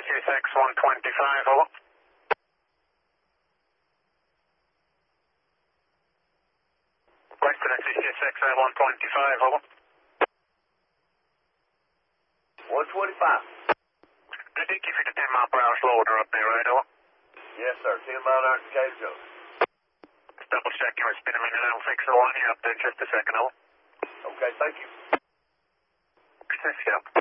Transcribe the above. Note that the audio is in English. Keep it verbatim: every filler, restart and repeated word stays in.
X one twenty-five, over. Western C C S X one twenty-five, over. one twenty-five. I think you fit a ten mile per hour loader up there, right, over? Yes, sir. ten mile an hour to Cave Jones. Just double checking with spin a minute, I'll fix the one here up there in just a second, over. Okay, thank you. Yes, yeah.